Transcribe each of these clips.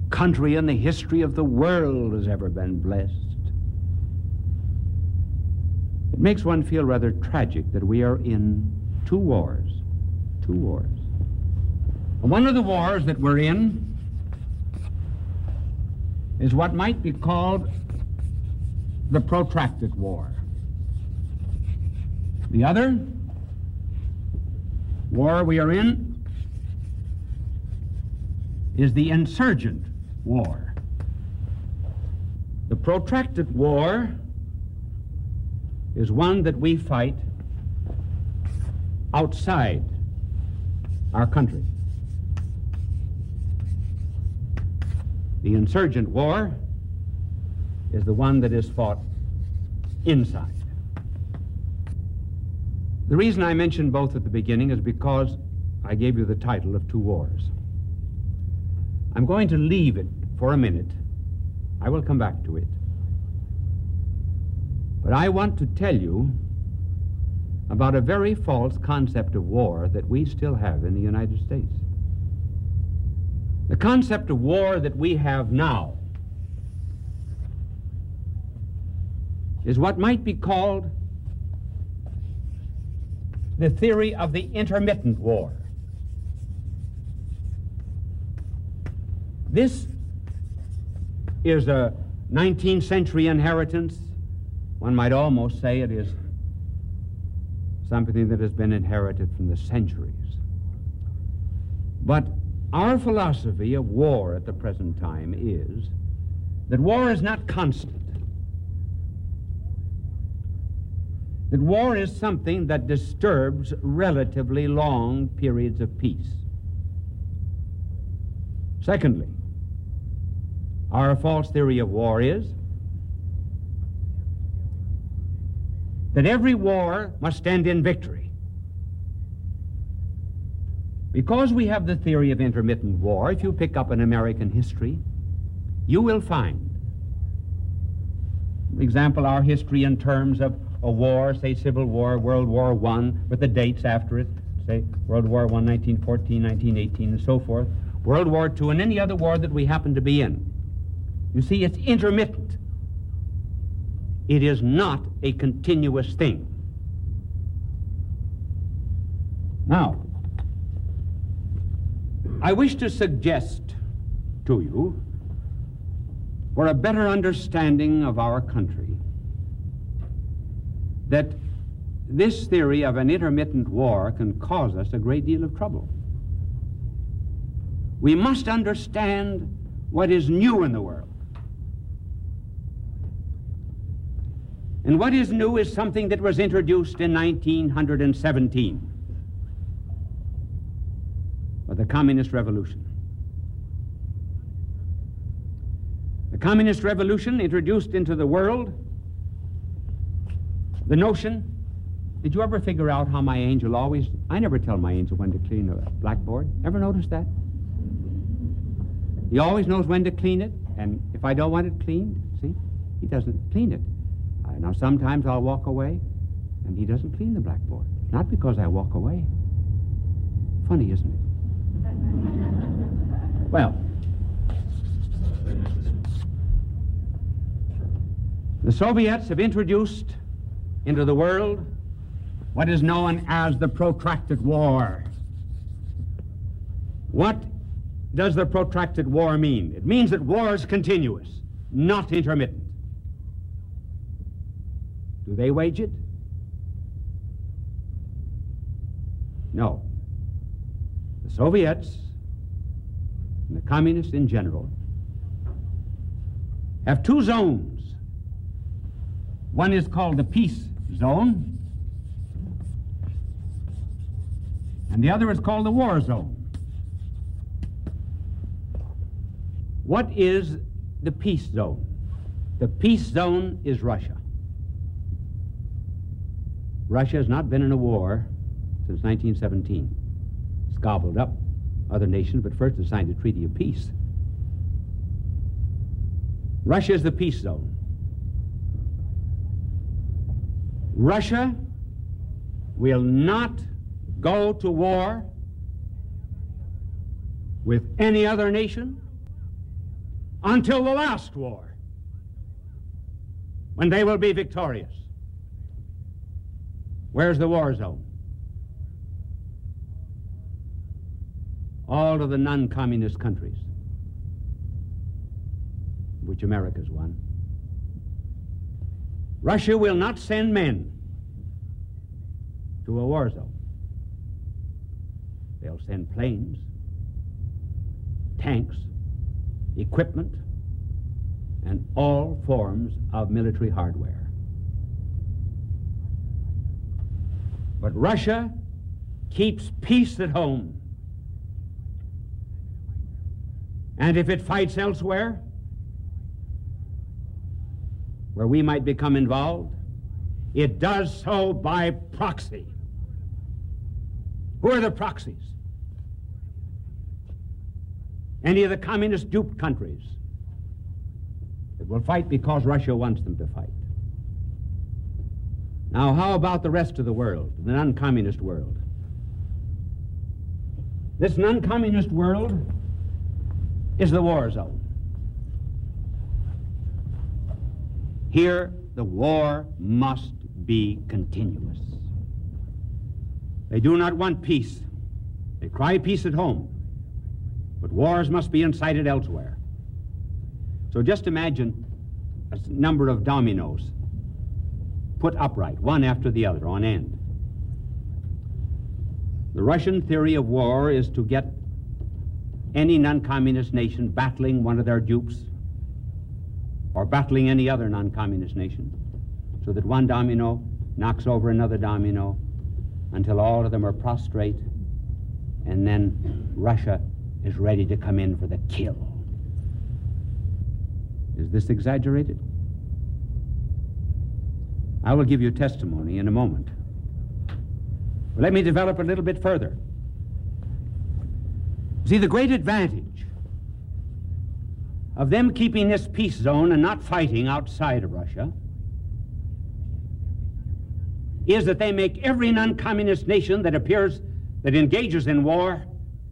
country in the history of the world has ever been blessed. It makes one feel rather tragic that we are in two wars. Two wars. One of the wars that we're in is what might be called the protracted war. The other war we are in is the insurgent war. The protracted war is one that we fight outside our country. The insurgent war is the one that is fought inside. The reason I mentioned both at the beginning is because I gave you the title of two wars. I'm going to leave it for a minute. I will come back to it. But I want to tell you about a very false concept of war that we still have in the United States. The concept of war that we have now is what might be called the theory of the intermittent war. This is a 19th century inheritance. One might almost say it is something that has been inherited from the centuries. But our philosophy of war at the present time is that war is not constant. That war is something that disturbs relatively long periods of peace. Secondly, our false theory of war is that every war must end in victory. Because we have the theory of intermittent war, if you pick up an American history, you will find, for example, our history in terms of a war, say Civil War, World War I, with the dates after it, say World War I, 1914, 1918, and so forth, World War II, and any other war that we happen to be in. You see, it's intermittent. It is not a continuous thing. Now, I wish to suggest to you, for a better understanding of our country, that this theory of an intermittent war can cause us a great deal of trouble. We must understand what is new in the world. And what is new is something that was introduced in 1917 by the Communist Revolution. The Communist Revolution introduced into the world the notion. Did you ever figure out how my angel always, I never tell my angel when to clean a blackboard. Ever notice that? He always knows when to clean it, and if I don't want it cleaned, see, he doesn't clean it. Now sometimes I'll walk away, and he doesn't clean the blackboard. Not because I walk away. Funny, isn't it? Well, the Soviets have introduced into the world what is known as the protracted war. What does the protracted war mean? It means that war is continuous, not intermittent. Do they wage it? No. The Soviets and the communists in general have two zones. One is called the peace zone, and the other is called the war zone. What is the peace zone? The peace zone is Russia. Russia has not been in a war since 1917. It's gobbled up other nations, but first it signed a treaty of peace. Russia is the peace zone. Russia will not go to war with any other nation until the last war, when they will be victorious. Where's the war zone? All of the non-communist countries, which America's one. Russia will not send men to a war zone. They'll send planes, tanks, equipment, and all forms of military hardware. But Russia keeps peace at home. And if it fights elsewhere, where we might become involved, it does so by proxy. Who are the proxies? Any of the communist duped countries that will fight because Russia wants them to fight. Now, how about the rest of the world, the non-communist world? This non-communist world is the war zone. Here, the war must be continuous. They do not want peace. They cry peace at home, but wars must be incited elsewhere. So just imagine a number of dominoes put upright, one after the other, on end. The Russian theory of war is to get any non-communist nation battling one of their dupes or battling any other non-communist nation, so that one domino knocks over another domino until all of them are prostrate, and then Russia is ready to come in for the kill. Is this exaggerated? I will give you testimony in a moment. But let me develop a little bit further. See, the great advantage of them keeping this peace zone and not fighting outside of Russia is that they make every non-communist nation that engages in war,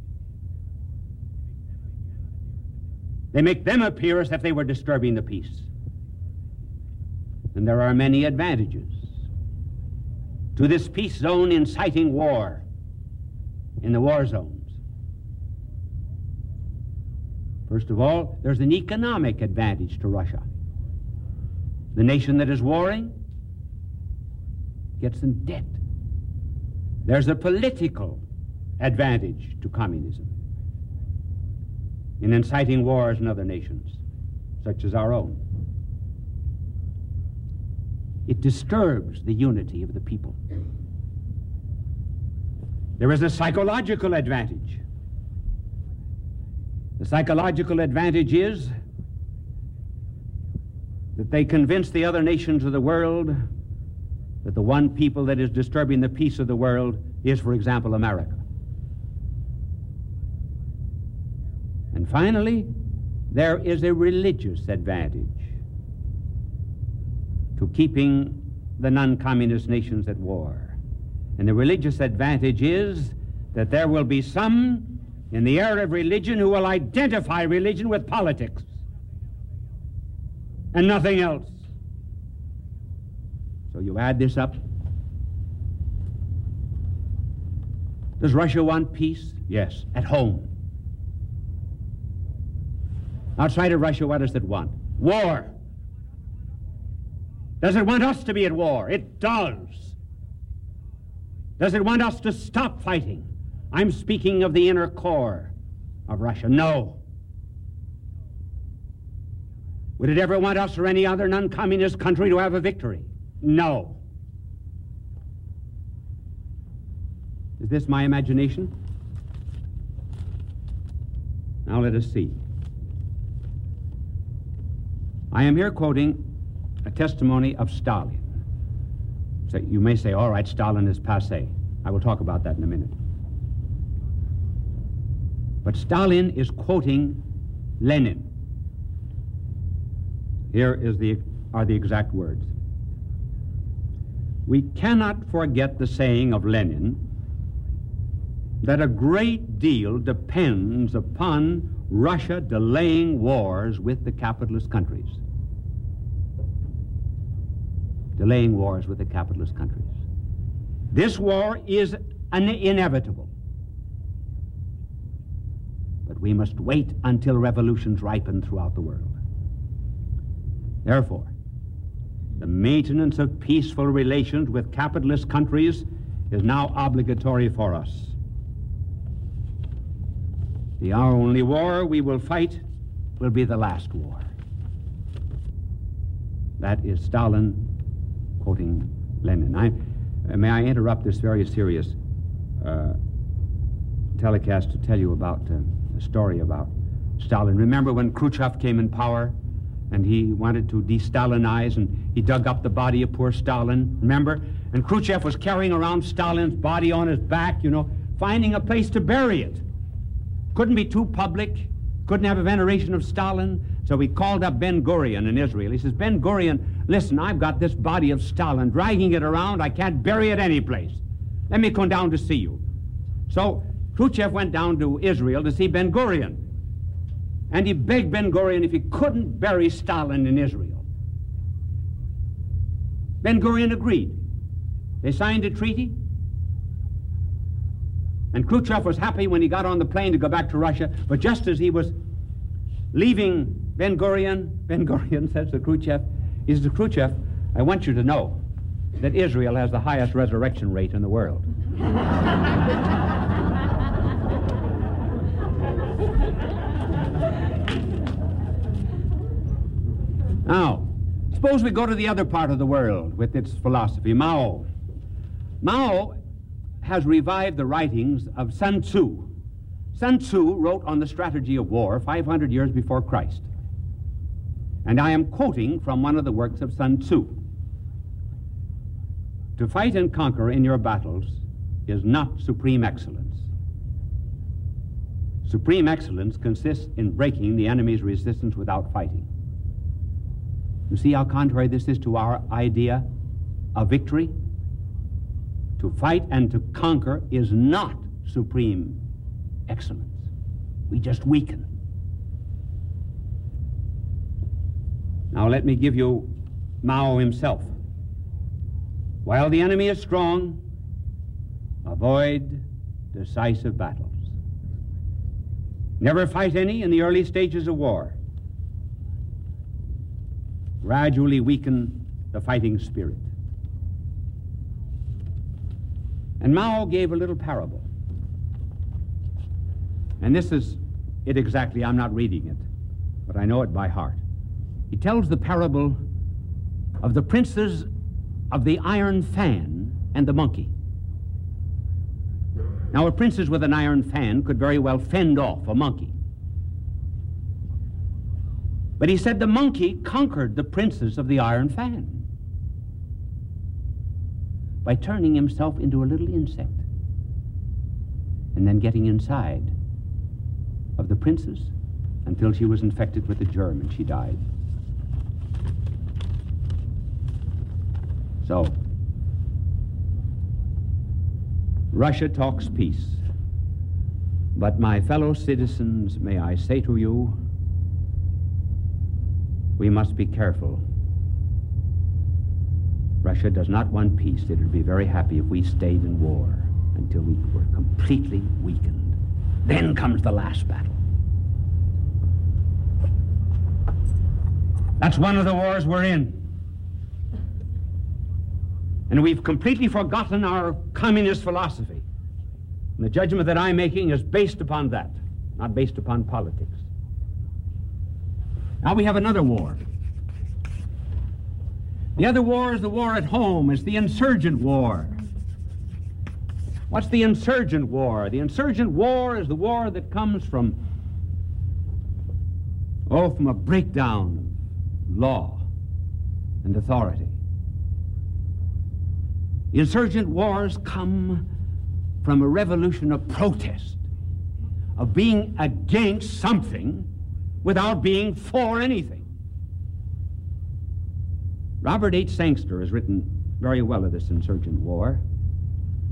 they make them appear as if they were disturbing the peace. And there are many advantages to this peace zone inciting war in the war zones. First of all, there's an economic advantage to Russia. The nation that is warring gets in debt. There's a political advantage to communism in inciting wars in other nations, such as our own. It disturbs the unity of the people. There is a psychological advantage. The psychological advantage is that they convince the other nations of the world that the one people that is disturbing the peace of the world is, for example, America. And finally, there is a religious advantage to keeping the non-communist nations at war. And the religious advantage is that there will be some in the era of religion who will identify religion with politics and nothing else. So you add this up. Does Russia want peace? Yes, at home. Outside of Russia, what does it want? War. Does it want us to be at war? It does. Does it want us to stop fighting? I'm speaking of the inner core of Russia. No. Would it ever want us or any other non-communist country to have a victory? No. Is this my imagination? Now let us see. I am here quoting a testimony of Stalin. So you may say, all right, Stalin is passé. I will talk about that in a minute. But Stalin is quoting Lenin. Here are the exact words. We cannot forget the saying of Lenin that a great deal depends upon Russia delaying wars with the capitalist countries. Delaying wars with the capitalist countries. This war is inevitable. But we must wait until revolutions ripen throughout the world. Therefore, the maintenance of peaceful relations with capitalist countries is now obligatory for us. The only war we will fight will be the last war. That is Stalin quoting Lenin. May I interrupt this very serious telecast to tell you about a story about Stalin. Remember when Khrushchev came in power and he wanted to de-Stalinize and he dug up the body of poor Stalin, remember? And Khrushchev was carrying around Stalin's body on his back, finding a place to bury it. Couldn't be too public, couldn't have a veneration of Stalin, so he called up Ben-Gurion in Israel. He says, Ben-Gurion, listen, I've got this body of Stalin, dragging it around, I can't bury it anyplace. Let me come down to see you. So Khrushchev went down to Israel to see Ben-Gurion, and he begged Ben-Gurion if he couldn't bury Stalin in Israel. Ben-Gurion agreed. They signed a treaty, and Khrushchev was happy when he got on the plane to go back to Russia, but just as he was leaving Ben-Gurion says to Khrushchev, he says to Khrushchev, I want you to know that Israel has the highest resurrection rate in the world. Now, suppose we go to the other part of the world with its philosophy, Mao. Mao has revived the writings of Sun Tzu. Sun Tzu wrote on the strategy of war 500 years before Christ. And I am quoting from one of the works of Sun Tzu. To fight and conquer in your battles is not supreme excellence. Supreme excellence consists in breaking the enemy's resistance without fighting. You see how contrary this is to our idea of victory? To fight and to conquer is not supreme excellence. We just weaken. Now let me give you Mao himself. While the enemy is strong, avoid decisive battles. Never fight any in the early stages of war. Gradually weaken the fighting spirit. And Mao gave a little parable. And this is it exactly. I'm not reading it, but I know it by heart. He tells the parable of the princes of the iron fan and the monkey. Now, a princess with an iron fan could very well fend off a monkey. But he said the monkey conquered the princes of the iron fan by turning himself into a little insect and then getting inside of the princess until she was infected with the germ and she died. So, Russia talks peace, but my fellow citizens, may I say to you, we must be careful. Russia does not want peace. It would be very happy if we stayed in war until we were completely weakened. Then comes the last battle. That's one of the wars we're in. And we've completely forgotten our communist philosophy. And the judgment that I'm making is based upon that, not based upon politics. Now we have another war. The other war is the war at home. It's the insurgent war. What's the insurgent war? The insurgent war is the war that comes from a breakdown of law and authority. The insurgent wars come from a revolution of protest, of being against something without being for anything. Robert H. Sangster has written very well of this insurgent war,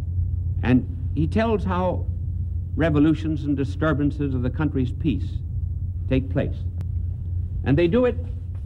and he tells how revolutions and disturbances of the country's peace take place. And they do it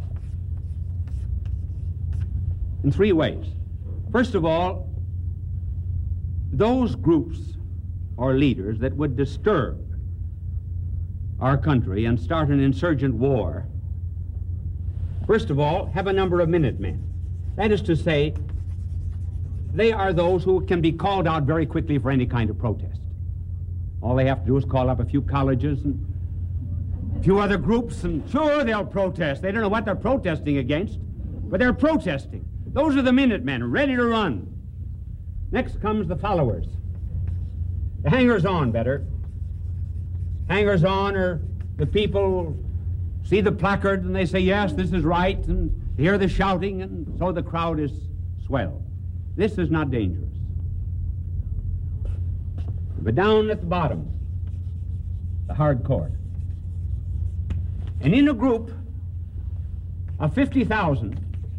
in three ways. First of all, those groups or leaders that would disturb our country and start an insurgent war, first of all, have a number of Minutemen. That is to say, they are those who can be called out very quickly for any kind of protest. All they have to do is call up a few colleges and a few other groups, and sure, they'll protest. They don't know what they're protesting against, but they're protesting. Those are the Minutemen, ready to run. Next comes the followers. The hangers-on, better. Hangers-on are the people see the placard and they say, yes, this is right, and hear the shouting, and so the crowd is swelled. This is not dangerous. But down at the bottom, the hardcore. And in a group of 50,000,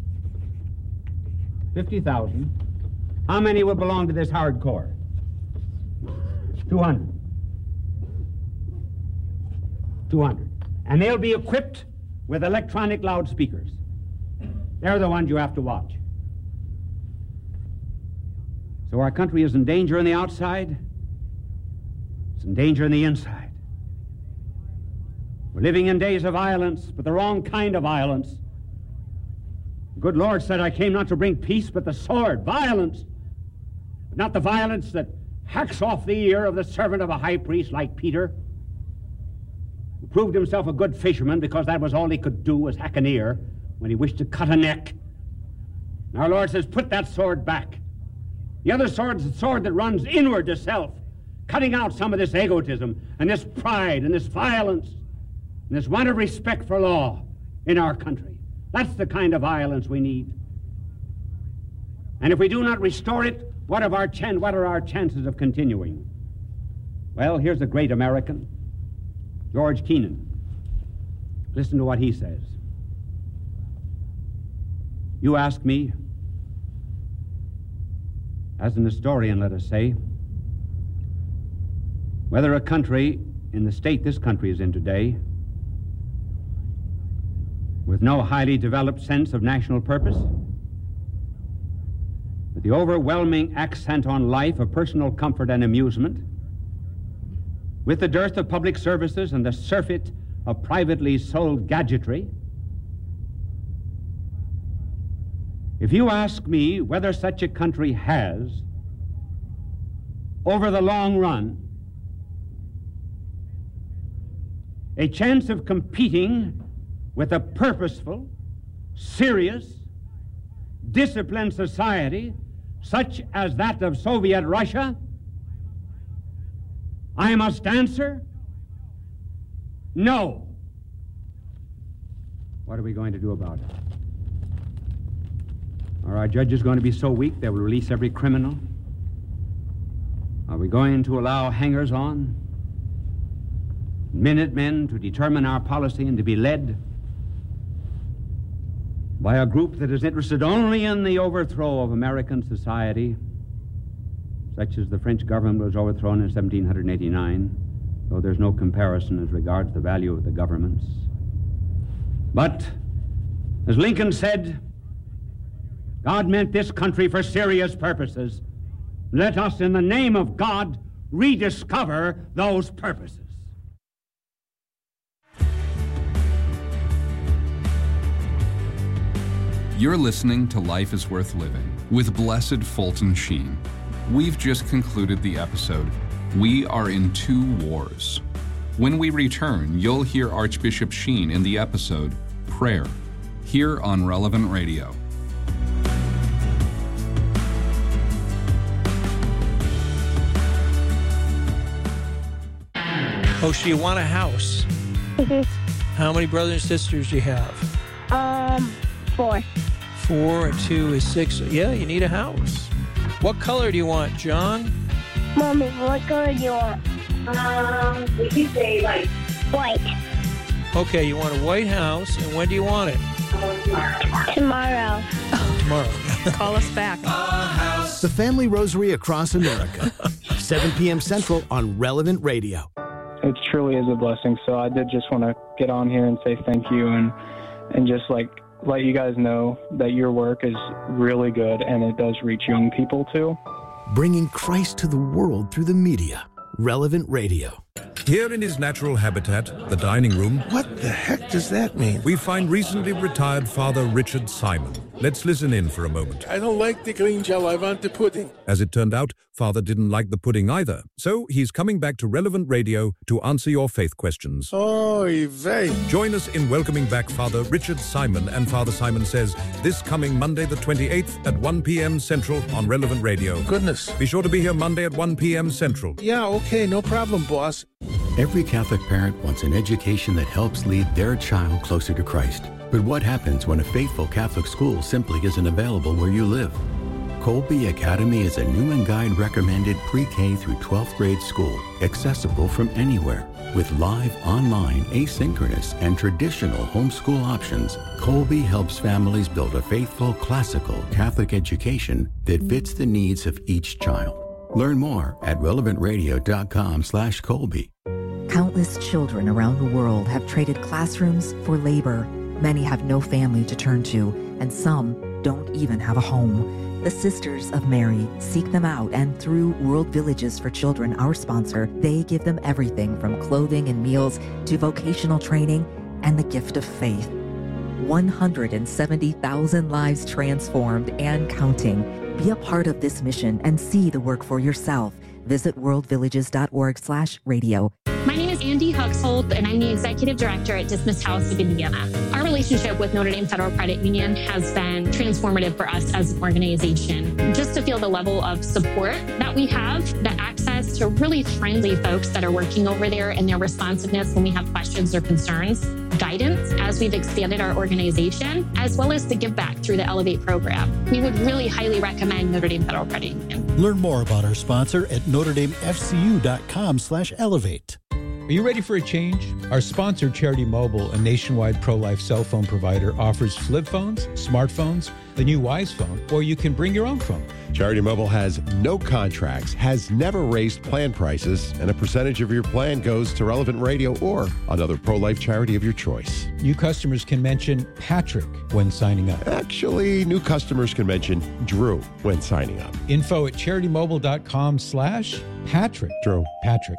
how many will belong to this hardcore? 200. 200. And they'll be equipped with electronic loudspeakers. They're the ones you have to watch. So our country is in danger on the outside. It's in danger on the inside. We're living in days of violence, but the wrong kind of violence. The good Lord said, I came not to bring peace, but the sword, violence. But not the violence that hacks off the ear of the servant of a high priest like Peter, who proved himself a good fisherman because that was all he could do, was hack an ear when he wished to cut a neck. And our Lord says, put that sword back. The other sword is the sword that runs inward to self, cutting out some of this egotism and this pride and this violence and this want of respect for law in our country. That's the kind of violence we need. And if we do not restore it, what are our chances of continuing? Well, here's a great American, George Kennan. Listen to what he says. You ask me, as an historian, let us say, whether a country in the state this country is in today, with no highly developed sense of national purpose, with the overwhelming accent on life of personal comfort and amusement, with the dearth of public services and the surfeit of privately sold gadgetry, if you ask me whether such a country has, over the long run, a chance of competing with a purposeful, serious, disciplined society such as that of Soviet Russia, I must answer, no. What are we going to do about it? Are our judges going to be so weak they will release every criminal? Are we going to allow hangers-on, Minutemen to determine our policy and to be led by a group that is interested only in the overthrow of American society, such as the French government was overthrown in 1789, though there's no comparison as regards the value of the governments. But, as Lincoln said, God meant this country for serious purposes. Let us, in the name of God, rediscover those purposes. You're listening to Life is Worth Living with Blessed Fulton Sheen. We've just concluded the episode, We Are in Two Wars. When we return, you'll hear Archbishop Sheen in the episode, Prayer, here on Relevant Radio. Oh, so you want a house? Mm-hmm. How many brothers and sisters do you have? 4. 4 and 2 is 6. Yeah, you need a house. What color do you want, John? Mommy, what color do you want? We could say like White. Okay, you want a white house, and when do you want it? Tomorrow. Tomorrow. Call us back. The Family Rosary Across America, 7 p.m. Central on Relevant Radio. it truly is a blessing. So I did just want to get on here and say thank you and just like let you guys know that your work is really good and it does reach young people too. Bringing Christ to the world through the media. Relevant Radio. Here in his natural habitat, the dining room, what the heck does that mean? we find recently retired Father Richard Simon. Let's listen in for a moment. I don't like the green gel, I want the pudding. As it turned out, Father didn't like the pudding either, so he's coming back to Relevant Radio to answer your faith questions. Oy vey. Join us in welcoming back Father Richard Simon and Father Simon Says this coming Monday the 28th at 1 p.m. Central on Relevant Radio. Goodness. Be sure to be here Monday at 1 p.m. Central. Yeah, okay, no problem, boss. Every Catholic parent wants an education that helps lead their child closer to Christ. But what happens when a faithful Catholic school simply isn't available where you live? Colby Academy is a new and guide recommended pre-K through 12th grade school, accessible from anywhere. With live, online, asynchronous, and traditional homeschool options, Colby helps families build a faithful, classical Catholic education that fits the needs of each child. Learn more at relevantradio.com/Colby. Countless children around the world have traded classrooms for labor. Many have no family to turn to, and some don't even have a home. The Sisters of Mary seek them out, and through World Villages for Children, our sponsor, they give them everything from clothing and meals to vocational training and the gift of faith. 170,000 lives transformed and counting. Be a part of this mission and see the work for yourself. Visit worldvillages.org/radio. My name is Andy Huxhold, and I'm the Executive Director at Dismissed House of Indiana. Our relationship with Notre Dame Federal Credit Union has been transformative for us as an organization. Just to feel the level of support that we have, the access to really friendly folks that are working over there, and their responsiveness when we have questions or concerns, guidance as we've expanded our organization, as well as the give back through the Elevate program. We would really highly recommend Notre Dame Federal Credit Union. Learn more about our sponsor at NotreDameFCU.com/elevate. Are you ready for a change? Our sponsor, Charity Mobile, a nationwide pro-life cell phone provider, offers flip phones, smartphones, the new Wise phone, or you can bring your own phone. Charity Mobile has no contracts, has never raised plan prices, and a percentage of your plan goes to Relevant Radio or another pro-life charity of your choice. New customers can mention Patrick when signing up. Actually, new customers can mention Drew when signing up. Info at CharityMobile.com/Patrick. Drew. Patrick.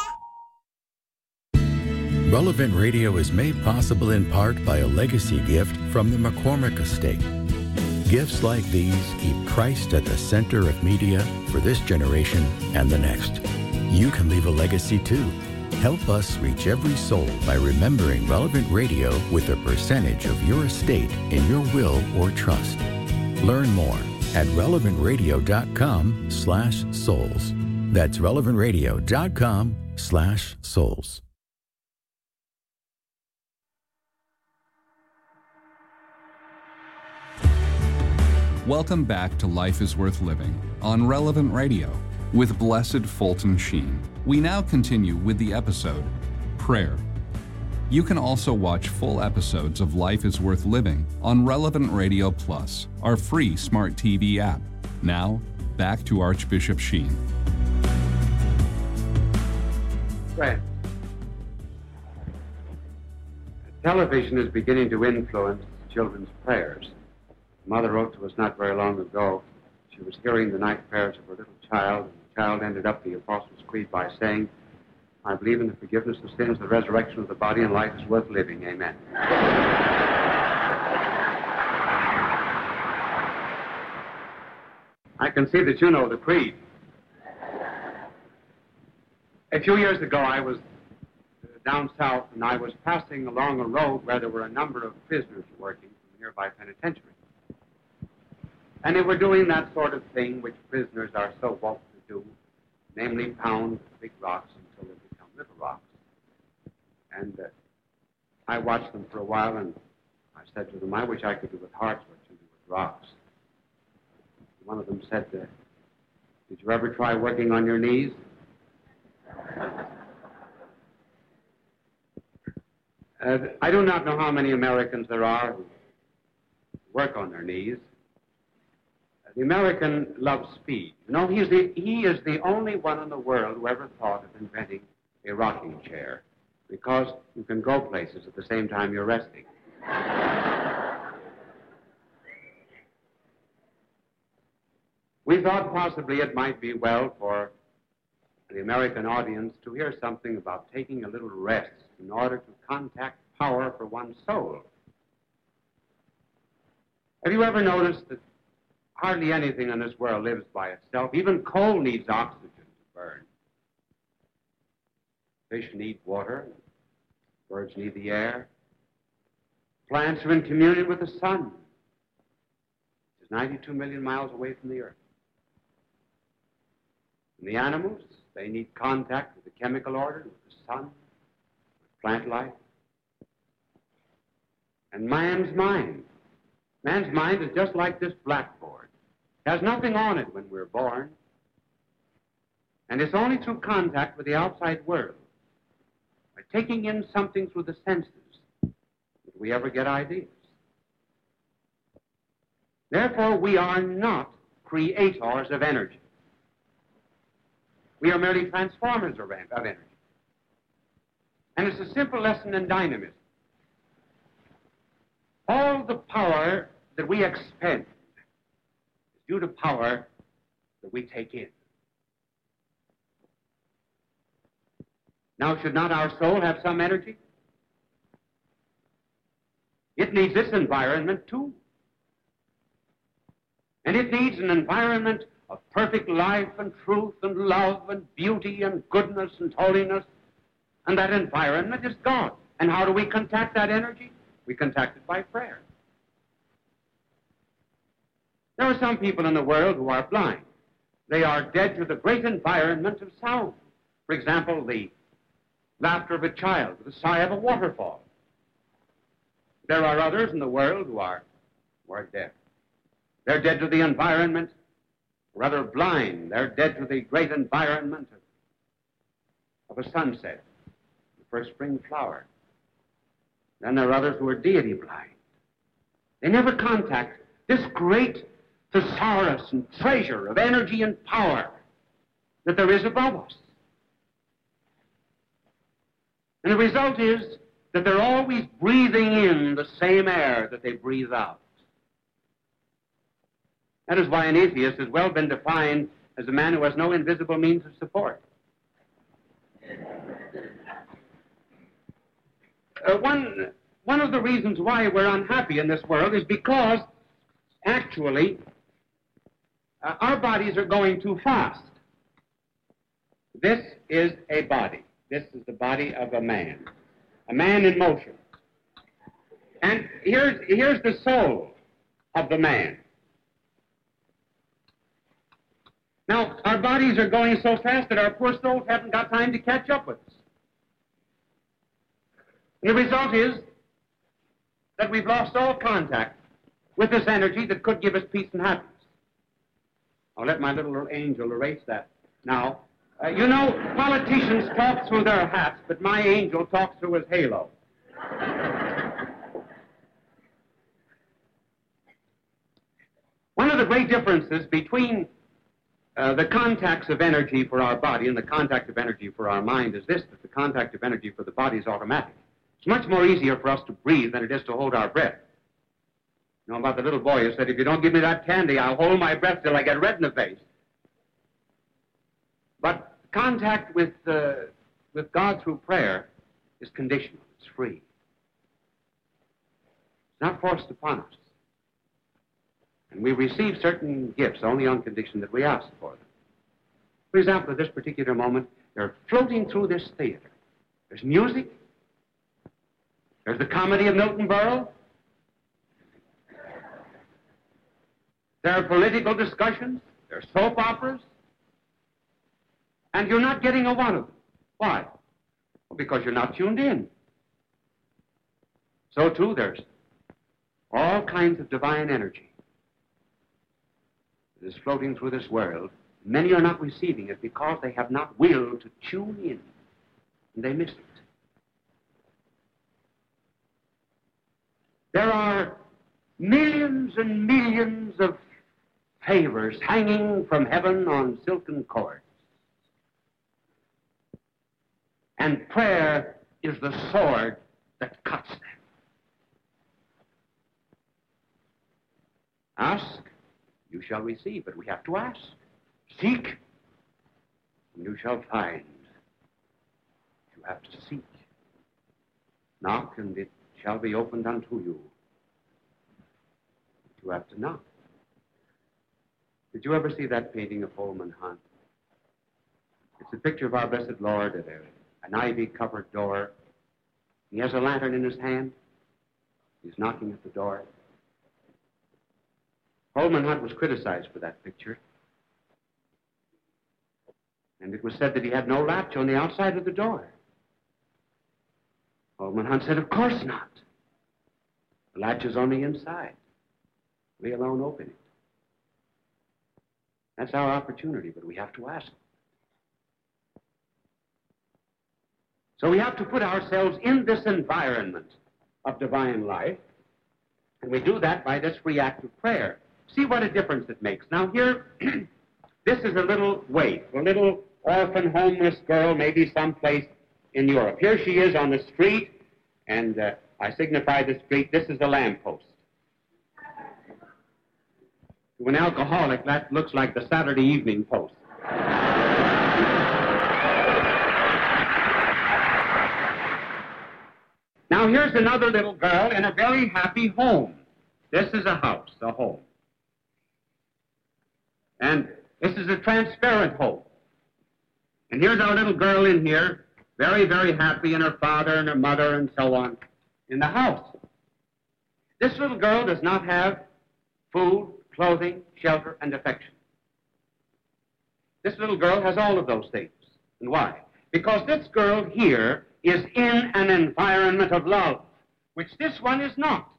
Relevant Radio is made possible in part by a legacy gift from the McCormick Estate. Gifts like these keep Christ at the center of media for this generation and the next. You can leave a legacy too. Help us reach every soul by remembering Relevant Radio with a percentage of your estate in your will or trust. Learn more at relevantradio.com/souls. That's relevantradio.com/souls. Welcome back to Life is Worth Living on Relevant Radio with Blessed Fulton Sheen. We now continue with the episode, Prayer. You can also watch full episodes of Life is Worth Living on Relevant Radio Plus, our free smart TV app. Now, back to Archbishop Sheen. Right. Television is beginning to influence children's prayers. Mother wrote to us not very long ago. She was hearing the night prayers of her little child, and the child ended up the Apostles' Creed by saying, I believe in the forgiveness of sins, the resurrection of the body, and life is worth living. Amen. I can see that you know the creed. A few years ago, I was down south, and I was passing along a road where there were a number of prisoners working from a nearby penitentiary. And they were doing that sort of thing which prisoners are so wont to do, namely pound big rocks until they become little rocks. And I watched them for a while, and I said to them, I wish I could do with hearts what you do with rocks. One of them said, did you ever try working on your knees? I do not know how many Americans there are who work on their knees. The American loves speed. You know, he is the only one in the world who ever thought of inventing a rocking chair, because you can go places at the same time you're resting. We thought possibly it might be well for the American audience to hear something about taking a little rest in order to contact power for one's soul. Have you ever noticed that hardly anything in this world lives by itself? Even coal needs oxygen to burn. Fish need water. Birds need the air. Plants are in communion with the sun, which is 92 million miles away from the earth. And the animals, they need contact with the chemical order, with the sun, with plant life. And man's mind is just like this blackboard. It has nothing on it when we're born. And it's only through contact with the outside world, by taking in something through the senses, that we ever get ideas. Therefore, we are not creators of energy. We are merely transformers of energy. And it's a simple lesson in dynamism. All the power that we expend is due to power that we take in. Now, should not our soul have some energy? It needs this environment too. And it needs an environment of perfect life and truth and love and beauty and goodness and holiness. And that environment is God. And how do we contact that energy? We contact it by prayer. There are some people in the world who are blind. They are dead to the great environment of sound. For example, the laughter of a child, the sigh of a waterfall. There are others in the world who are deaf. They're dead to the environment, rather blind. They're dead to the great environment of a sunset, the first spring flower. Then there are others who are deity blind. They never contact this great thesaurus and treasure of energy and power that there is above us. And the result is that they're always breathing in the same air that they breathe out. That is why an atheist has well been defined as a man who has no invisible means of support. One of the reasons why we're unhappy in this world is because, actually, our bodies are going too fast. This is a body. This is the body of a man in motion. And here's the soul of the man. Now, our bodies are going so fast that our poor souls haven't got time to catch up with us. And the result is that we've lost all contact with this energy that could give us peace and happiness. I'll let my little angel erase that now. You know, politicians talk through their hats, but my angel talks through his halo. One of the great differences between the contacts of energy for our body and the contact of energy for our mind is this, that the contact of energy for the body is automatic. It's much more easier for us to breathe than it is to hold our breath. You know about the little boy who said, if you don't give me that candy, I'll hold my breath till I get red in the face. But contact with God through prayer is conditional. It's free. It's not forced upon us. And we receive certain gifts only on condition that we ask for them. For example, at this particular moment, they're floating through this theater. There's music. There's the comedy of Milton Berle. There are political discussions. There are soap operas. And you're not getting a one of them. Why? Well, because you're not tuned in. So, too, there's all kinds of divine energy that is floating through this world. Many are not receiving it because they have not willed to tune in, and they miss it. There are millions and millions of favors hanging from heaven on silken cords. And prayer is the sword that cuts them. Ask, you shall receive, but we have to ask. Seek, and you shall find. You have to seek. Knock, and it shall be opened unto you. But you have to knock. Did you ever see that painting of Holman Hunt? It's a picture of our blessed Lord at an ivy-covered door. He has a lantern in his hand. He's knocking at the door. Holman Hunt was criticized for that picture. And it was said that he had no latch on the outside of the door. Holman Hunt said, of course not. The latch is on the inside. We alone open it. That's our opportunity, but we have to ask. So we have to put ourselves in this environment of divine life, and we do that by this free act of prayer. See what a difference it makes. Now here, this is a little waif, a little orphan, homeless girl, maybe someplace in Europe. Here she is on the street, and I signify the street. This is a lamppost. To an alcoholic, that looks like the Saturday Evening Post. Now here's another little girl in a very happy home. This is a house, a home. And this is a transparent home. And here's our little girl in here, very, very happy, and her father and her mother and so on in the house. This little girl does not have food, clothing, shelter, and affection. This little girl has all of those things. And why? Because this girl here is in an environment of love, which this one is not.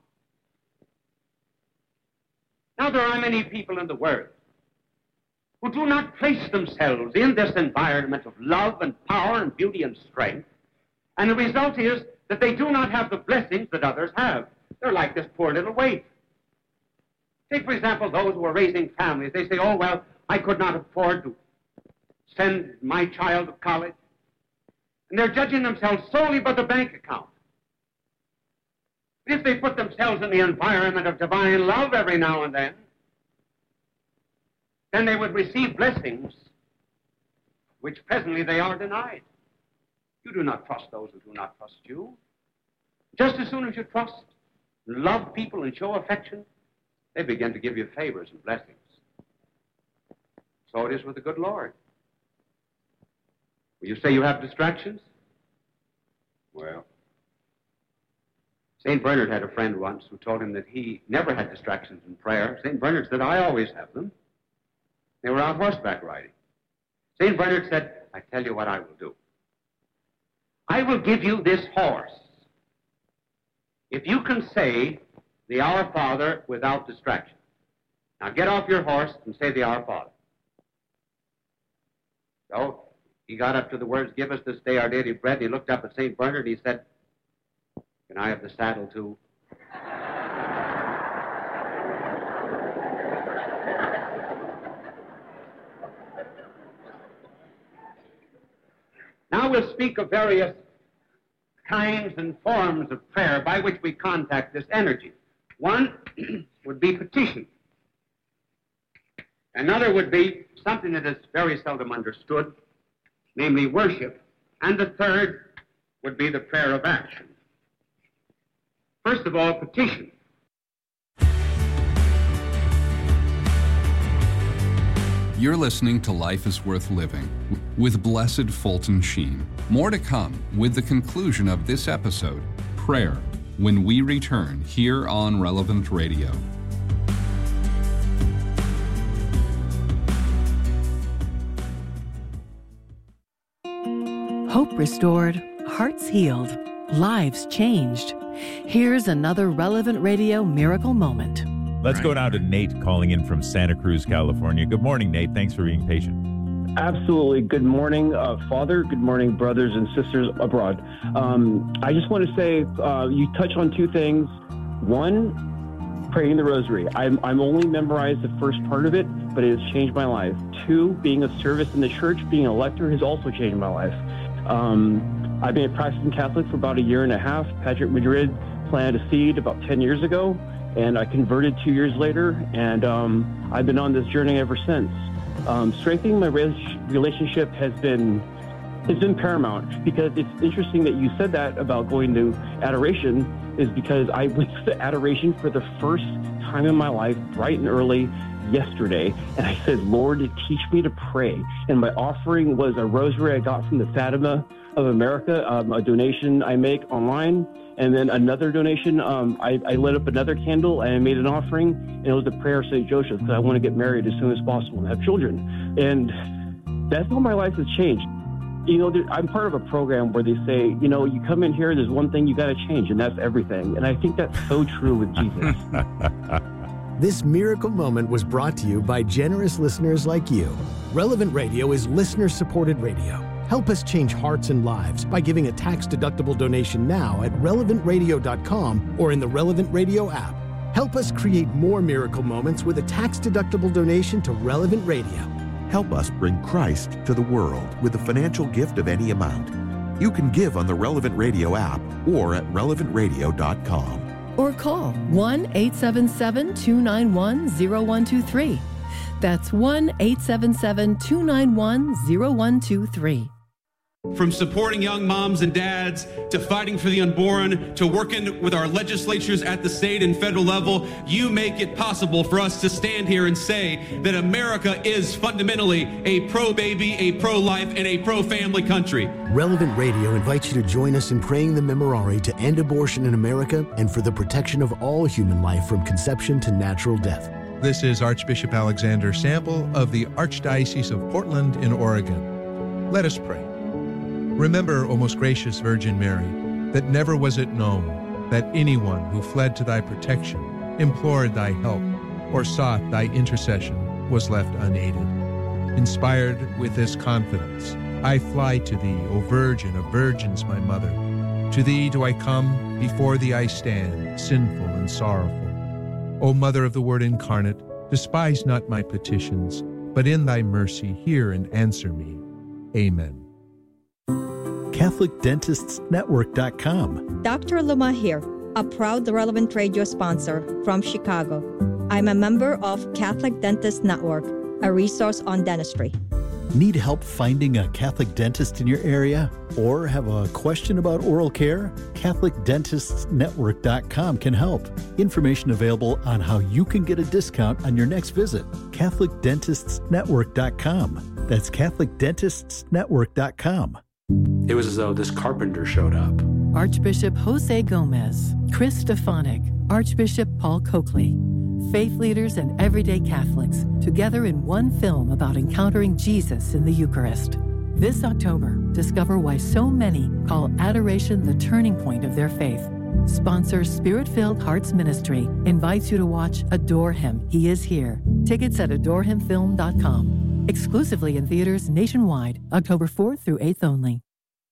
Now, there are many people in the world who do not place themselves in this environment of love and power and beauty and strength, and the result is that they do not have the blessings that others have. They're like this poor little waif. Take, for example, those who are raising families. They say, oh, well, I could not afford to send my child to college. And they're judging themselves solely by the bank account. If they put themselves in the environment of divine love every now and then they would receive blessings which presently they are denied. You do not trust those who do not trust you. Just as soon as you trust, love people, and show affection, they begin to give you favors and blessings. So it is with the good Lord. Will you say you have distractions? Well, St. Bernard had a friend once who told him that he never had distractions in prayer. St. Bernard said, I always have them. They were out horseback riding. St. Bernard said, I tell you what I will do. I will give you this horse if you can say the Our Father without distraction. Now get off your horse and say the Our Father. So he got up to the words, give us this day our daily bread. He looked up at St. Bernard and he said, can I have the saddle too? Now we'll speak of various kinds and forms of prayer by which we contact this energy. One would be petition. Another would be something that is very seldom understood, namely worship. And the third would be the prayer of action. First of all, petition. You're listening to Life is Worth Living with Blessed Fulton Sheen. More to come with the conclusion of this episode, Prayer, when we return here on Relevant Radio. Hope restored, hearts healed, lives changed. Here's another Relevant Radio miracle moment. Let's go down to Nate calling in from Santa Cruz, California. Good morning, Nate. Thanks for being patient. Absolutely. Good morning, Father. Good morning, brothers and sisters abroad. I just want to say you touch on two things. One, praying the rosary. I'm only memorized the first part of it, but it has changed my life. Two, being of service in the church, being a lector has also changed my life. I've been a practicing Catholic for about a year and a half. Patrick Madrid planted a seed about 10 years ago, and I converted 2 years later, and I've been on this journey ever since. Strengthening my relationship has been paramount, because it's interesting that you said that about going to adoration, is because I went to adoration for the first time in my life, bright and early, yesterday, and I said, Lord, teach me to pray. And my offering was a rosary I got from the Fatima of America, a donation I make online, and then another donation, I lit up another candle and I made an offering, and it was a prayer of St. Joseph, because I want to get married as soon as possible and have children. And that's how my life has changed. You know, I'm part of a program where they say, you know, you come in here, there's one thing you got to change, and that's everything. And I think that's so true with Jesus. This miracle moment was brought to you by generous listeners like you. Relevant Radio is listener-supported radio. Help us change hearts and lives by giving a tax-deductible donation now at relevantradio.com or in the Relevant Radio app. Help us create more miracle moments with a tax-deductible donation to Relevant Radio. Help us bring Christ to the world with a financial gift of any amount. You can give on the Relevant Radio app or at relevantradio.com. Or call 1-877-291-0123. That's 1-877-291-0123. From supporting young moms and dads, to fighting for the unborn, to working with our legislatures at the state and federal level, you make it possible for us to stand here and say that America is fundamentally a pro-baby, a pro-life, and a pro-family country. Relevant Radio invites you to join us in praying the Memorare to end abortion in America and for the protection of all human life from conception to natural death. This is Archbishop Alexander Sample of the Archdiocese of Portland in Oregon. Let us pray. Remember, O most gracious Virgin Mary, that never was it known that anyone who fled to thy protection, implored thy help, or sought thy intercession was left unaided. Inspired with this confidence, I fly to thee, O Virgin of Virgins, my mother. To thee do I come, before thee I stand, sinful and sorrowful. O Mother of the Word incarnate, despise not my petitions, but in thy mercy hear and answer me. Amen. CatholicDentistsNetwork.com. Dr. Luma here, a proud Relevant Radio sponsor from Chicago. I'm a member of Catholic Dentist Network, a resource on dentistry. Need help finding a Catholic dentist in your area? Or have a question about oral care? CatholicDentistsNetwork.com can help. Information available on how you can get a discount on your next visit. CatholicDentistsNetwork.com. That's CatholicDentistsNetwork.com. It was as though this carpenter showed up. Archbishop Jose Gomez, Chris Stefanik, Archbishop Paul Coakley. Faith leaders and everyday Catholics together in one film about encountering Jesus in the Eucharist. This October, discover why so many call adoration the turning point of their faith. Sponsor Spirit-Filled Hearts Ministry invites you to watch Adore Him, He Is Here. Tickets at adorehimfilm.com. Exclusively in theaters nationwide, October 4th through 8th only.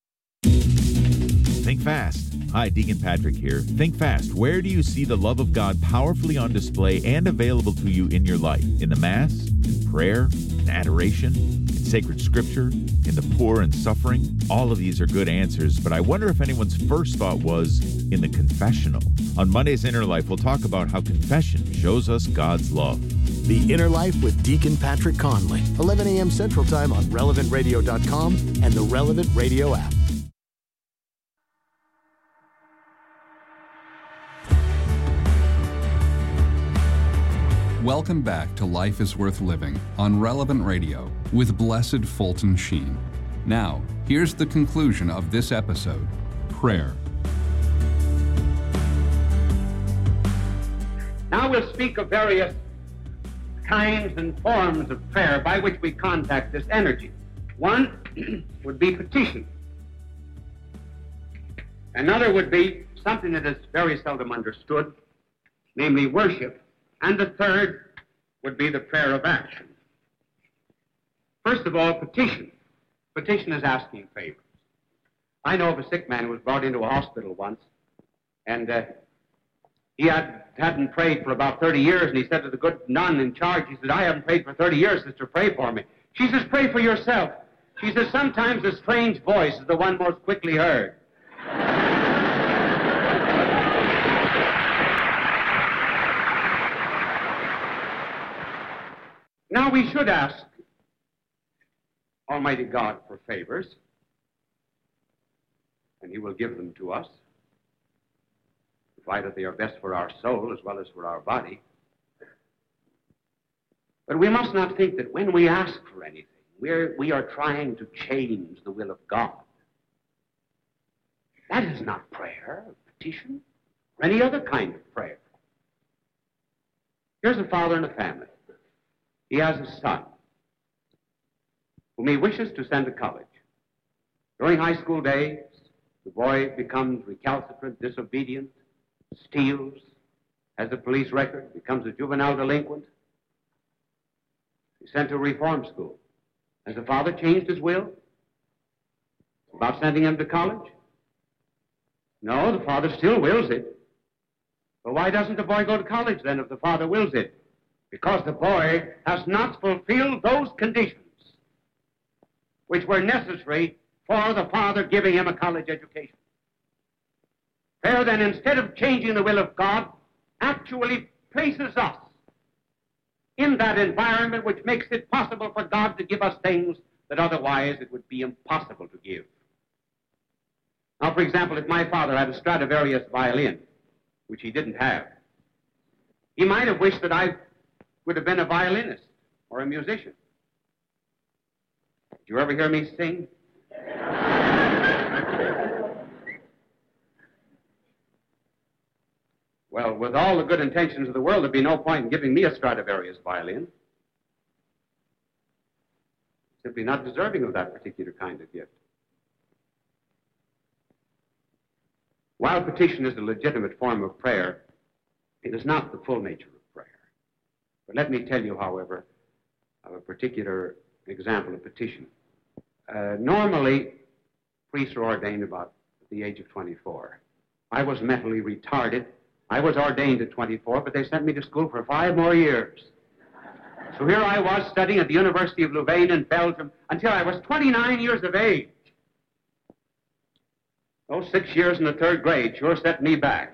Think fast. Hi, Deacon Patrick here. Think fast. Where do you see the love of God powerfully on display and available to you in your life? In the Mass? In prayer? In adoration? In sacred scripture? In the poor and suffering? All of these are good answers, but I wonder if anyone's first thought was in the confessional. On Monday's Inner Life, we'll talk about how confession shows us God's love. The Inner Life with Deacon Patrick Conley, 11 a.m. Central Time on RelevantRadio.com and the Relevant Radio app. Welcome back to Life is Worth Living on Relevant Radio with Blessed Fulton Sheen. Now, here's the conclusion of this episode, prayer. Now we'll speak of various kinds and forms of prayer by which we contact this energy. One would be petition. Another would be something that is very seldom understood, namely worship. And the third would be the prayer of action. First of all, petition. Petition is asking favors. I know of a sick man who was brought into a hospital once, and he hadn't prayed for about 30 years, and he said to the good nun in charge, he said, I haven't prayed for 30 years, sister, pray for me. She says, pray for yourself. She says, sometimes a strange voice is the one most quickly heard. Now we should ask Almighty God for favors, and He will give them to us, provided they are best for our soul as well as for our body. But we must not think that when we ask for anything, we are trying to change the will of God. That is not prayer, petition, or any other kind of prayer. Here's a father in a family. He has a son whom he wishes to send to college. During high school days, the boy becomes recalcitrant, disobedient, steals, has a police record, becomes a juvenile delinquent. He's sent to reform school. Has the father changed his will about sending him to college? No, the father still wills it. But why doesn't the boy go to college then if the father wills it? Because the boy has not fulfilled those conditions which were necessary for the father giving him a college education. Prayer then, instead of changing the will of God, actually places us in that environment which makes it possible for God to give us things that otherwise it would be impossible to give. Now, for example, if my father had a Stradivarius violin, which he didn't have, he might have wished that I would have been a violinist or a musician. Did you ever hear me sing? Well, with all the good intentions of the world, there'd be no point in giving me a Stradivarius violin. Simply not deserving of that particular kind of gift. While petition is a legitimate form of prayer, it is not the full nature of prayer. But let me tell you, however, of a particular example of petition. Normally, priests are ordained about the age of 24. I was mentally retarded. I was ordained at 24, but they sent me to school for 5 more years. So here I was studying at the University of Louvain in Belgium until I was 29 years of age. Those 6 years in the 3rd grade sure set me back.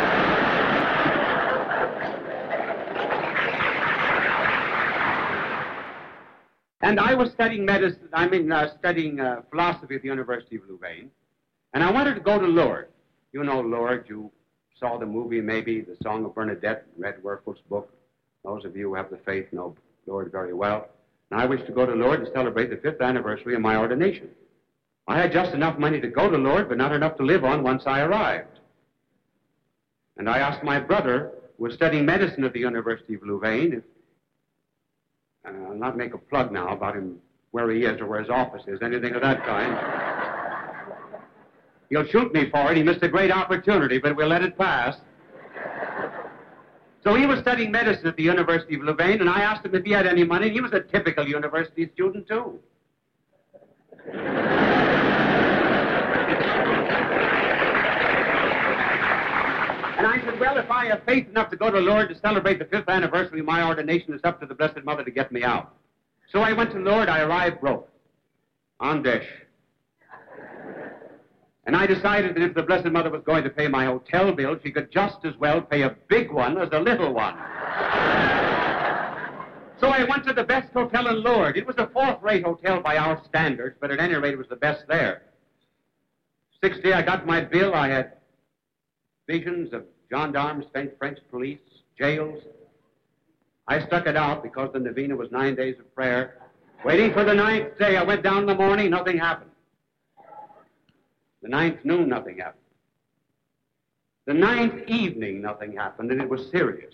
And I was studying studying philosophy at the University of Louvain, and I wanted to go to Lourdes. You know Lourdes, you saw the movie, maybe, The Song of Bernadette, read Werfel's book. Those of you who have the faith know Lourdes very well. And I wished to go to Lourdes and celebrate the 5th anniversary of my ordination. I had just enough money to go to Lourdes, but not enough to live on once I arrived. And I asked my brother, who was studying medicine at the University of Louvain, if, I'll not make a plug now about him, where he is or where his office is, anything of that kind. He'll shoot me for it. He missed a great opportunity, but we'll let it pass. So he was studying medicine at the University of Louvain, and I asked him if he had any money. He was a typical university student, too. And I said, well, if I have faith enough to go to Lourdes to celebrate the 5th anniversary of my ordination, it's up to the Blessed Mother to get me out. So I went to Lourdes. I arrived broke, on dish. And I decided that if the Blessed Mother was going to pay my hotel bill, she could just as well pay a big one as a little one. So I went to the best hotel in Lourdes. It was a 4th-rate hotel by our standards, but at any rate, it was the best there. 6th day I got my bill. I had visions of gendarmes, French police, jails. I stuck it out because the novena was 9 days of prayer. Waiting for the 9th day, I went down in the morning, nothing happened. The 9th noon, nothing happened. The 9th evening, nothing happened, and it was serious.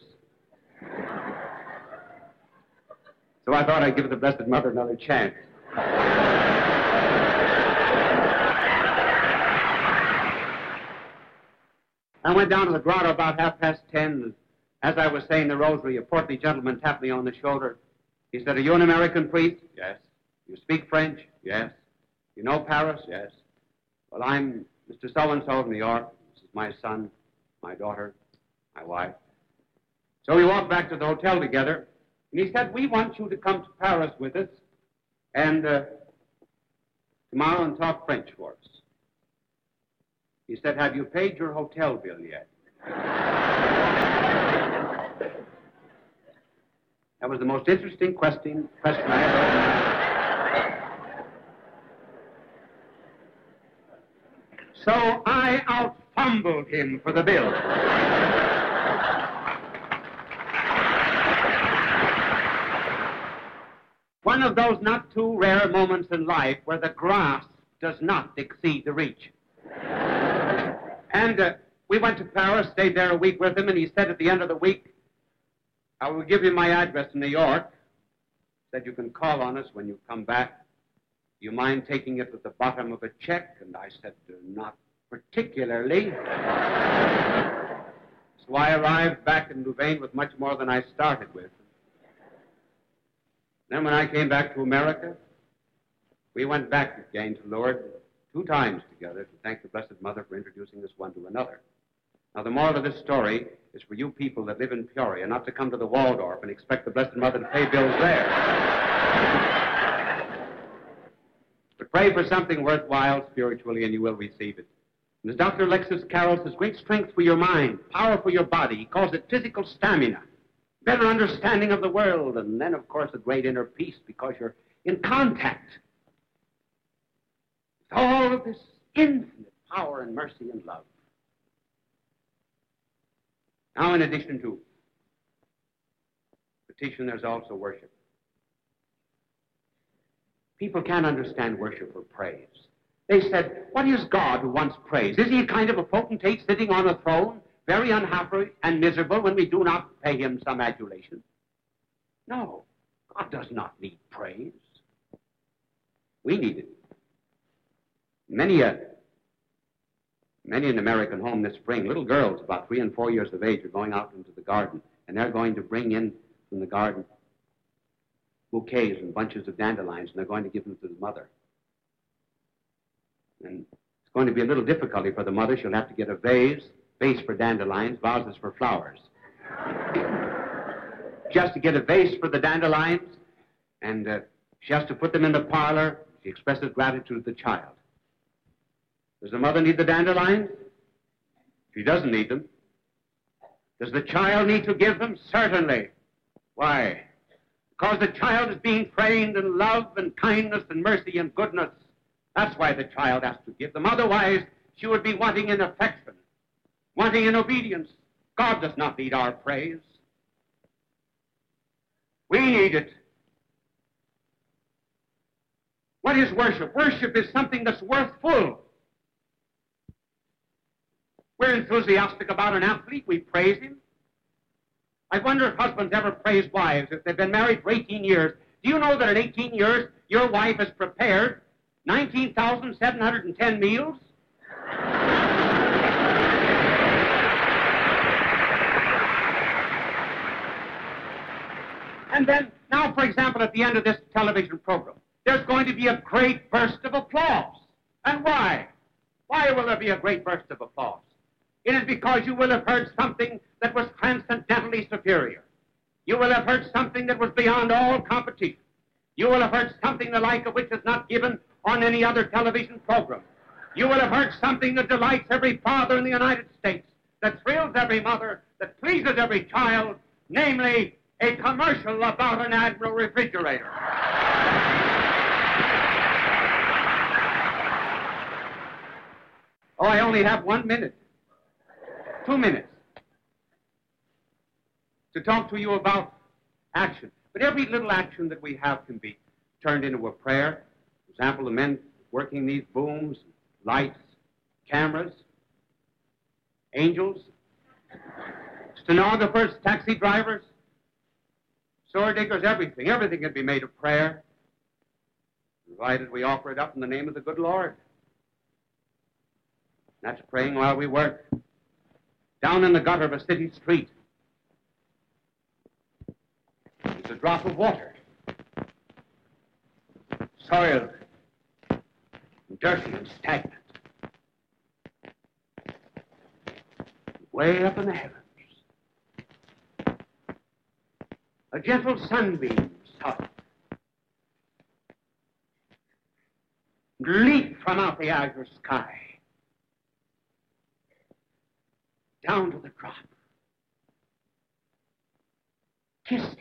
So I thought I'd give the Blessed Mother another chance. I went down to the grotto about 10:30, and as I was saying the rosary, a portly gentleman tapped me on the shoulder. He said, are you an American priest? Yes. You speak French? Yes. You know Paris? Yes. Well, I'm Mr. So-and-so of New York. This is my son, my daughter, my wife. So we walked back to the hotel together, and he said, we want you to come to Paris with us and tomorrow and talk French for us. He said, have you paid your hotel bill yet? That was the most interesting question I ever heard. So I out-fumbled him for the bill. One of those not too rare moments in life where the grasp does not exceed the reach. And we went to Paris, stayed there a week with him, and he said at the end of the week, I will give you my address in New York. Said you can call on us when you come back. Do you mind taking it at the bottom of a check? And I said, not particularly. So I arrived back in Louvain with much more than I started with. Then when I came back to America, we went back again to Lourdes 2 times together to thank the Blessed Mother for introducing us one to another. Now, the moral of this story is for you people that live in Peoria not to come to the Waldorf and expect the Blessed Mother to pay bills there. But pray for something worthwhile spiritually and you will receive it. And as Dr. Alexis Carroll says, great strength for your mind, power for your body. He calls it physical stamina, better understanding of the world, and then, of course, a great inner peace because you're in contact with all of this infinite power and mercy and love. Now, in addition to petition, there's also worship. People can't understand worship or praise. They said, what is God who wants praise? Is he a kind of a potentate sitting on a throne, very unhappy and miserable when we do not pay him some adulation? No, God does not need praise. We need it. Many an American home this spring, little girls about 3 and 4 years of age are going out into the garden, and they're going to bring in from the garden bouquets and bunches of dandelions, and they're going to give them to the mother. And it's going to be a little difficulty for the mother. She'll have to get a vase for dandelions, vases for flowers. She has to get a vase for the dandelions, and she has to put them in the parlor. She expresses gratitude to the child. Does the mother need the dandelions? She doesn't need them. Does the child need to give them? Certainly. Why? Because the child is being trained in love and kindness and mercy and goodness. That's why the child has to give them. Otherwise, she would be wanting in affection, wanting in obedience. God does not need our praise. We need it. What is worship? Worship is something that's worthful. We're enthusiastic about an athlete. We praise him. I wonder if husbands ever praise wives if they've been married for 18 years. Do you know that in 18 years, your wife has prepared 19,710 meals? And then, now, for example, at the end of this television program, there's going to be a great burst of applause. And why? Why will there be a great burst of applause? It is because you will have heard something that was transcendently superior. You will have heard something that was beyond all competition. You will have heard something the like of which is not given on any other television program. You will have heard something that delights every father in the United States, that thrills every mother, that pleases every child, namely a commercial about an Admiral refrigerator. Oh, I only have 1 minute. 2 minutes to talk to you about action. But every little action that we have can be turned into a prayer. For example, the men working these booms, lights, cameras, angels, stenographers, taxi drivers, sword diggers, everything. Everything can be made a prayer, provided we offer it up in the name of the good Lord. That's praying while we work. Down in the gutter of a city street, there's a drop of water, soiled, and dirty and stagnant. Way up in the heavens, a gentle sunbeam south, leaves from out the azure sky down to the drop. Kiss it.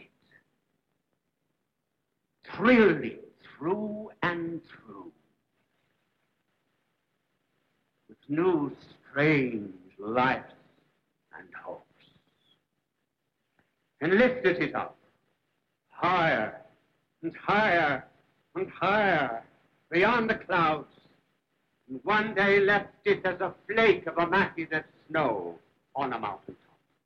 Thrill it through and through with new strange life and hopes. And lifted it up higher and higher and higher beyond the clouds, and one day left it as a flake of immaculate snow on a mountaintop.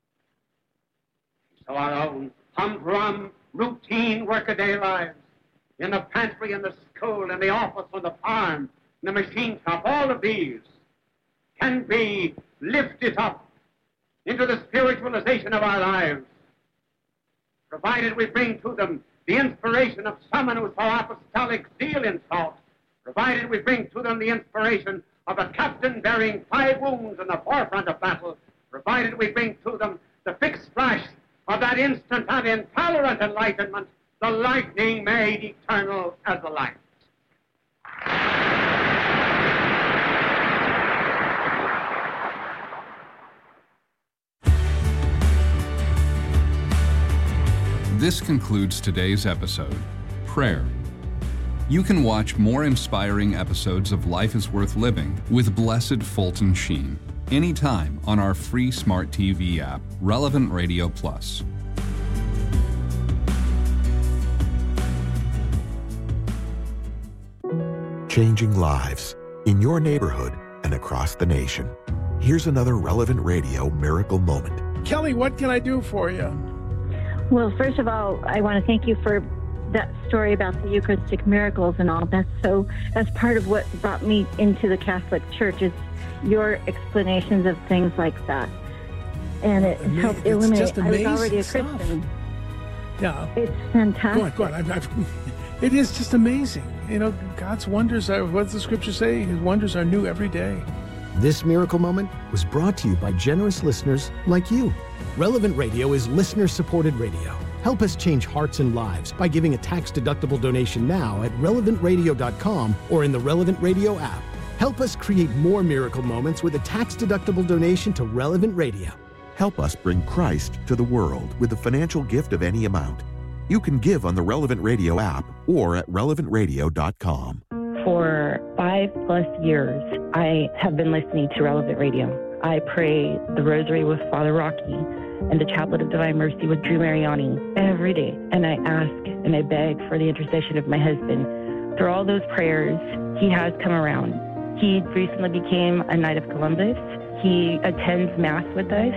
So our own humdrum, routine workaday lives, in the pantry, in the school, in the office, on the farm, in the machine shop, all of these can be lifted up into the spiritualization of our lives, provided we bring to them the inspiration of someone who saw apostolic zeal in thought, provided we bring to them the inspiration of a captain bearing 5 wounds in the forefront of battle, provided we bring to them the fixed flash of that instant of intolerant enlightenment, the lightning made eternal as the light. This concludes today's episode, Prayer. You can watch more inspiring episodes of Life is Worth Living with Blessed Fulton Sheen anytime on our free smart TV app, Relevant Radio Plus. Changing lives in your neighborhood and across the nation. Here's another Relevant Radio miracle moment. Kelly, what can I do for you? Well, first of all, I want to thank you for that story about the Eucharistic miracles and all. That's part of what brought me into the Catholic Church, is your explanations of things like that. And it helped illuminate. I was already a Christian. Yeah. It's fantastic. Go on. It is just amazing. You know, God's wonders are, what does the scripture say? His wonders are new every day. This miracle moment was brought to you by generous listeners like you. Relevant Radio is listener-supported radio. Help us change hearts and lives by giving a tax-deductible donation now at relevantradio.com or in the Relevant Radio app. Help us create more miracle moments with a tax-deductible donation to Relevant Radio. Help us bring Christ to the world with a financial gift of any amount. You can give on the Relevant Radio app or at relevantradio.com. For 5+ years, I have been listening to Relevant Radio. I pray the Rosary with Father Rocky and the Chaplet of Divine Mercy with Drew Mariani every day. And I ask and I beg for the intercession of my husband. Through all those prayers, he has come around. He recently became a Knight of Columbus. He attends Mass with us.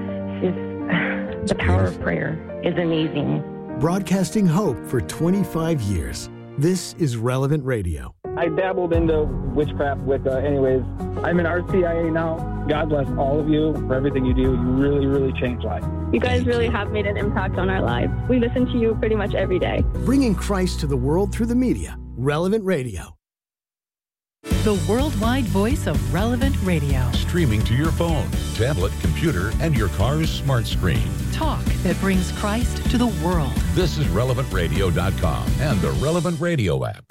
The power of prayer is amazing. Broadcasting hope for 25 years. This is Relevant Radio. I dabbled into witchcraft, Wicca. Anyways, I'm in RCIA now. God bless all of you for everything you do. You really, really change lives. You guys really have made an impact on our lives. We listen to you pretty much every day. Bringing Christ to the world through the media. Relevant Radio. The worldwide voice of Relevant Radio. Streaming to your phone, tablet, computer, and your car's smart screen. Talk that brings Christ to the world. This is relevantradio.com and the Relevant Radio app.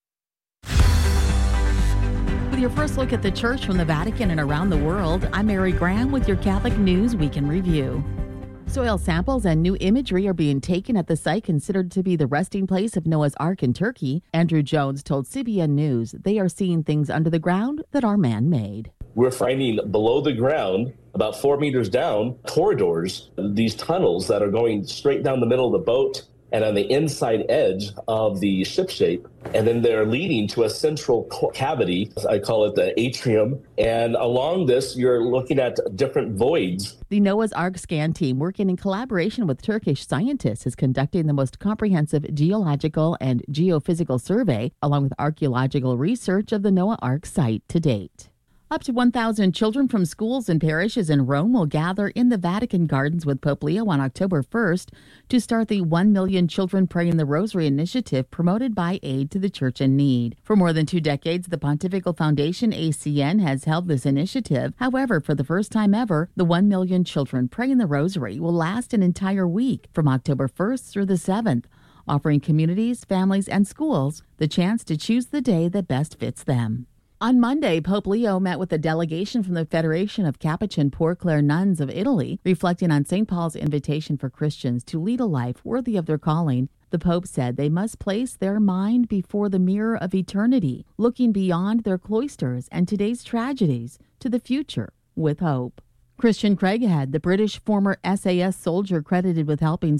With your first look at the church from the Vatican and around the world, I'm Mary Graham with your Catholic News Week in Review. Soil samples and new imagery are being taken at the site considered to be the resting place of Noah's Ark in Turkey. Andrew Jones told CBN News they are seeing things under the ground that are man-made. We're finding below the ground, about 4 meters down, corridors, these tunnels that are going straight down the middle of the boat and on the inside edge of the ship shape. And then they're leading to a central cavity. I call it the atrium. And along this, you're looking at different voids. The Noah's Ark scan team, working in collaboration with Turkish scientists, is conducting the most comprehensive geological and geophysical survey, along with archaeological research of the Noah Ark site to date. Up to 1,000 children from schools and parishes in Rome will gather in the Vatican Gardens with Pope Leo on October 1st to start the 1 Million Children Praying the Rosary initiative promoted by Aid to the Church in Need. For more than 2 decades, the Pontifical Foundation, ACN, has held this initiative. However, for the first time ever, the 1 Million Children Praying the Rosary will last an entire week from October 1st through the 7th, offering communities, families, and schools the chance to choose the day that best fits them. On Monday, Pope Leo met with a delegation from the Federation of Capuchin Poor Clare Nuns of Italy, reflecting on St. Paul's invitation for Christians to lead a life worthy of their calling. The Pope said they must place their mind before the mirror of eternity, looking beyond their cloisters and today's tragedies to the future with hope. Christian Craighead, the British former SAS soldier credited with helping